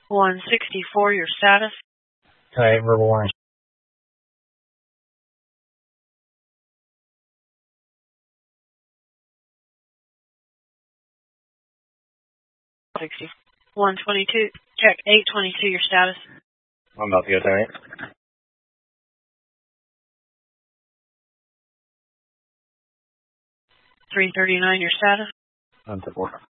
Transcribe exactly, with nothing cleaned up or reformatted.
one sixty-four, your status? Okay, verbal warning. sixty. one twenty-two, check eight twenty-two, your status? I'm about to go tonight. three thirty-nine, your status? I'm to four.